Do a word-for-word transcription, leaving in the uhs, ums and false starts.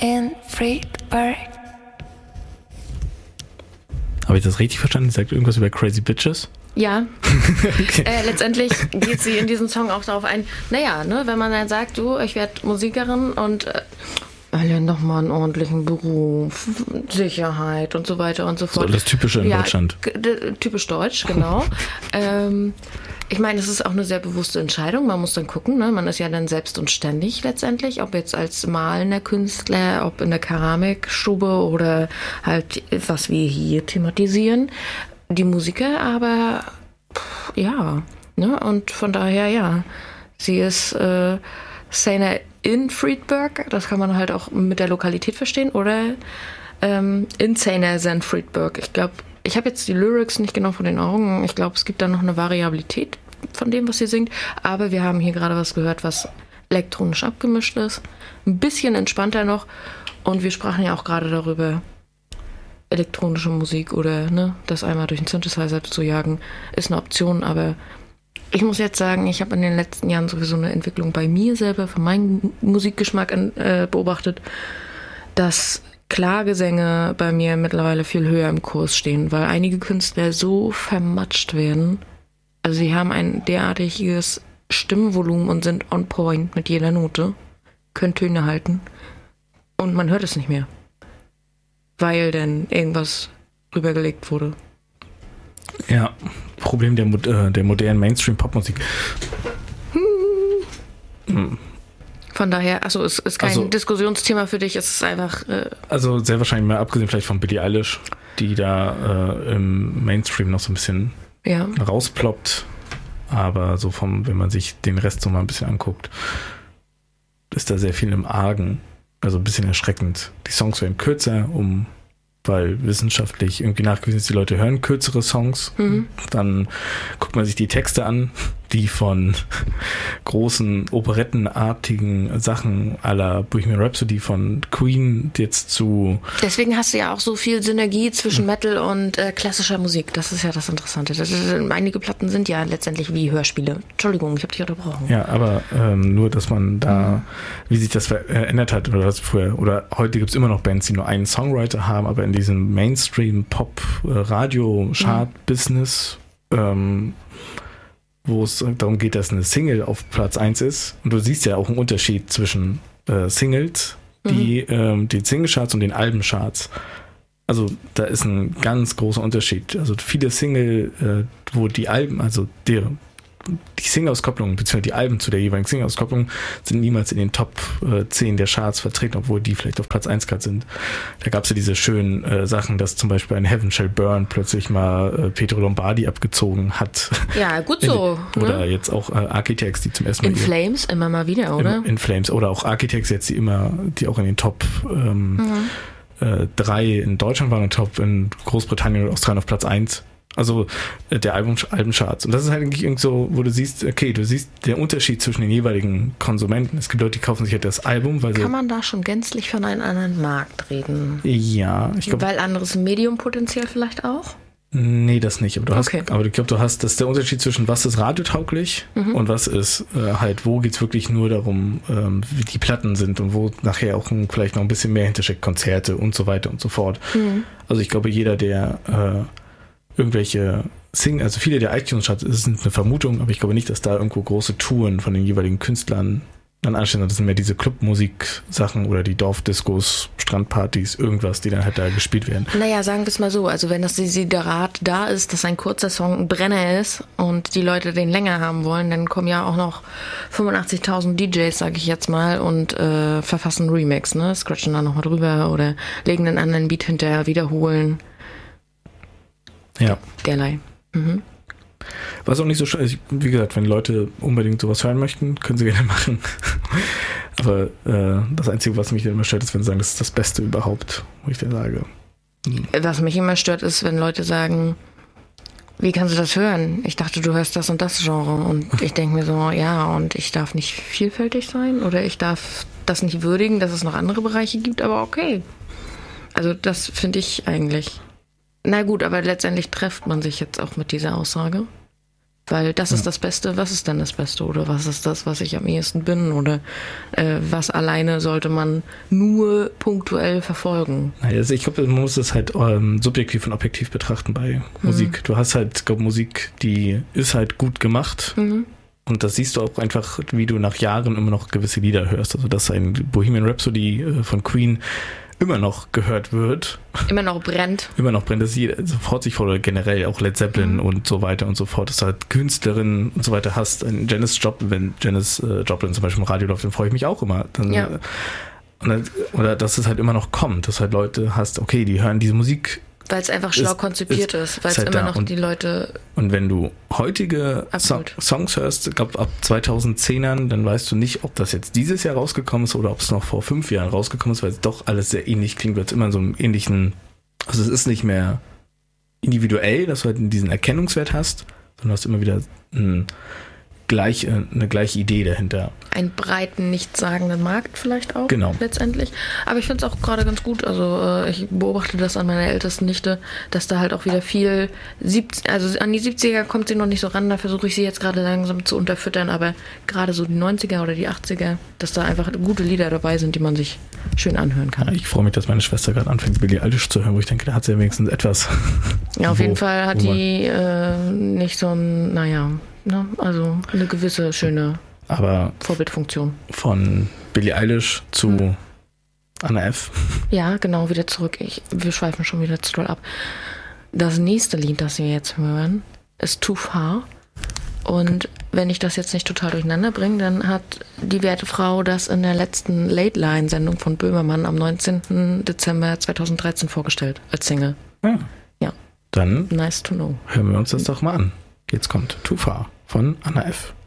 in Friedberg. Habe ich das richtig verstanden? Sie sagt irgendwas über Crazy Bitches? Ja. Okay. Äh, letztendlich geht sie in diesem Song auch darauf ein, naja, ne, wenn man dann sagt, du, ich werde Musikerin und äh, lern doch mal einen ordentlichen Beruf, Sicherheit und so weiter und so fort. So das Typische in ja, Deutschland. G- d- typisch deutsch, genau. ähm, ich meine, es ist auch eine sehr bewusste Entscheidung. Man muss dann gucken, ne? Man ist ja dann selbst und ständig letztendlich, ob jetzt als malender Künstler, ob in der Keramikstube oder halt, was wir hier thematisieren, die Musiker, aber pff, ja, ne? Und von daher, ja, sie ist äh, Szene in Friedberg, das kann man halt auch mit der Lokalität verstehen, oder ähm, Insaner than Friedberg. Ich glaube, ich habe jetzt die Lyrics nicht genau vor den Augen. Ich glaube, es gibt da noch eine Variabilität von dem, was sie singt. Aber wir haben hier gerade was gehört, was elektronisch abgemischt ist. Ein bisschen entspannter noch. Und wir sprachen ja auch gerade darüber, elektronische Musik oder ne, das einmal durch den Synthesizer zu jagen, ist eine Option. Aber ich muss jetzt sagen, ich habe in den letzten Jahren sowieso eine Entwicklung bei mir selber, von meinem Musikgeschmack äh, beobachtet, dass Klagesänge bei mir mittlerweile viel höher im Kurs stehen, weil einige Künstler so vermatscht werden. Also sie haben ein derartiges Stimmvolumen und sind on point mit jeder Note, können Töne halten und man hört es nicht mehr, weil dann irgendwas rübergelegt wurde. Ja, Problem der, äh, der modernen Mainstream-Popmusik. Hm. Von daher, also es ist kein Also- Diskussionsthema für dich, es ist einfach... Äh, Also sehr wahrscheinlich mal abgesehen vielleicht von Billie Eilish, die da äh, im Mainstream noch so ein bisschen ja. rausploppt. Aber so vom, wenn man sich den Rest so mal ein bisschen anguckt, ist da sehr viel im Argen. Also ein bisschen erschreckend. Die Songs werden kürzer, um weil wissenschaftlich irgendwie nachgewiesen ist, die Leute hören kürzere Songs. Mhm. Dann guckt man sich die Texte an, die von großen operettenartigen Sachen à la Bohemian Rhapsody von Queen jetzt zu... Deswegen hast du ja auch so viel Synergie zwischen Metal und äh, klassischer Musik. Das ist ja das Interessante. Das ist, einige Platten sind ja letztendlich wie Hörspiele. Entschuldigung, ich habe dich unterbrochen. Ja, aber ähm, nur, dass man da, wie sich das verändert hat, oder was früher, oder heute gibt es immer noch Bands, die nur einen Songwriter haben, aber in diesem Mainstream-Pop-Radio-Chart-Business, ähm, wo es darum geht, dass eine Single auf Platz eins ist. Und du siehst ja auch einen Unterschied zwischen äh, Singles, die, mhm. ähm, den Single-Charts und den Alben-Charts. Also da ist ein ganz großer Unterschied. Also viele Single, äh, wo die Alben, also der, die Single-Auskopplungen, beziehungsweise die Alben zu der jeweiligen Single-Auskopplung sind niemals in den Top äh, zehn der Charts vertreten, obwohl die vielleicht auf Platz eins gerade sind. Da gab es ja diese schönen äh, Sachen, dass zum Beispiel ein Heaven Shall Burn plötzlich mal äh, Pietro Lombardi abgezogen hat. Ja, gut so. In, oder ne? jetzt auch äh, Architects, die zum ersten Mal... In Flames immer mal wieder, oder? In, in Flames. Oder auch Architects jetzt, die immer, die auch in den Top ähm, mhm. äh, drei in Deutschland waren und Top in Großbritannien und Australien auf Platz eins. Also äh, der Album, Albencharts. Und das ist halt eigentlich irgendwie so, wo du siehst, okay, du siehst den Unterschied zwischen den jeweiligen Konsumenten. Es gibt Leute, die kaufen sich halt das Album, weil Kann sie... man da schon gänzlich von einem anderen Markt reden? Ja, ich glaube... Weil anderes Medium potenziell vielleicht auch? Nee, das nicht. Aber du hast, Okay. aber ich glaube, du hast, das ist der Unterschied zwischen was ist radiotauglich Mhm. und was ist äh, halt, wo geht's wirklich nur darum, ähm, wie die Platten sind und wo nachher auch ein, vielleicht noch ein bisschen mehr hintersteckt, Konzerte und so weiter und so fort. Mhm. Also ich glaube, jeder, der äh, irgendwelche Sing, also viele der iTunes-Charts, es sind eine Vermutung, aber ich glaube nicht, dass da irgendwo große Touren von den jeweiligen Künstlern dann anstehen. Das sind mehr diese Clubmusik-Sachen oder die Dorfdiskos, Strandpartys, irgendwas, die dann halt da gespielt werden. Naja, sagen wir es mal so, also wenn das Desiderat da ist, dass ein kurzer Song ein Brenner ist und die Leute den länger haben wollen, dann kommen ja auch noch fünfundachtzigtausend D Js, sage ich jetzt mal, und äh, verfassen einen Remix, ne? Scratchen da nochmal drüber oder legen einen anderen Beat hinterher, wiederholen. Ja. Derlei. Mhm. Was auch nicht so schön ist, wie gesagt, wenn Leute unbedingt sowas hören möchten, können sie gerne machen. Aber äh, das Einzige, was mich dann immer stört, ist, wenn sie sagen, das ist das Beste überhaupt, wo ich dann sage. Hm. Was mich immer stört, ist, wenn Leute sagen, wie kannst du das hören? Ich dachte, du hörst das und das Genre. Und ich denke mir so, ja, und ich darf nicht vielfältig sein oder ich darf das nicht würdigen, dass es noch andere Bereiche gibt, aber okay. Also das finde ich eigentlich... Na gut, aber letztendlich trifft man sich jetzt auch mit dieser Aussage. Weil das ist Ja. das Beste, was ist denn das Beste? Oder was ist das, was ich am ehesten bin? Oder äh, was alleine sollte man nur punktuell verfolgen? Naja, also ich glaube, man muss es halt ähm, subjektiv und objektiv betrachten bei Mhm. Musik. Du hast halt, glaube Musik, die ist halt gut gemacht. Mhm. Und das siehst du auch einfach, wie du nach Jahren immer noch gewisse Lieder hörst. Also dass ein Bohemian Rhapsody äh, von Queen immer noch gehört wird, Immer noch brennt. immer noch brennt, dass jeder sofort sich vor, oder generell auch Led Zeppelin Mhm. und so weiter und so fort, dass du halt Künstlerinnen und so weiter hast. Ein Janis Joplin, wenn Janis äh, Joplin zum Beispiel im Radio läuft, dann freue ich mich auch immer. Dann, Ja. äh, und dann, oder dass es halt immer noch kommt, dass halt Leute hast, okay, die hören diese Musik. Weil es einfach schlau Ist- konzipiert ist- ist. Weil ist es halt immer da. noch Und- die Leute... Und wenn du heutige so Absolut. Songs hörst, ich glaube ab zweitausendzehnern, dann weißt du nicht, ob das jetzt dieses Jahr rausgekommen ist oder ob es noch vor fünf Jahren rausgekommen ist, weil es doch alles sehr ähnlich klingt, weil es immer so einen ähnlichen, also es ist nicht mehr individuell, dass du halt diesen Erkennungswert hast, sondern du hast immer wieder ein, gleich, eine gleiche Idee dahinter. einen breiten, nichtssagenden Markt vielleicht auch Genau. letztendlich. Aber ich finde es auch gerade ganz gut. Also äh, ich beobachte das an meiner ältesten Nichte, dass da halt auch wieder viel, siebzig, also an die siebziger kommt sie noch nicht so ran, da versuche ich sie jetzt gerade langsam zu unterfüttern, aber gerade so die neunziger oder die achtziger, dass da einfach gute Lieder dabei sind, die man sich schön anhören kann. Ich freue mich, dass meine Schwester gerade anfängt, Billie Eilish zu hören, wo ich denke, da hat sie ja wenigstens etwas. Ja, auf wo- jeden Fall hat wo man- die äh, nicht so ein, naja, ne, also eine gewisse schöne Aber Vorbildfunktion. von Billie Eilish zu Hm. Anna F. Ja, genau, wieder zurück. Ich, wir schweifen schon wieder zu doll ab. Das nächste Lied, das wir jetzt hören, ist Too Far. Und wenn ich das jetzt nicht total durcheinander bringe, dann hat die werte Frau das in der letzten Late-Line-Sendung von Böhmermann am neunzehnten Dezember zweitausenddreizehn vorgestellt, als Single. Ja. Ja. Dann Nice to know. hören wir uns das doch mal an. Jetzt kommt Too Far von Anna F.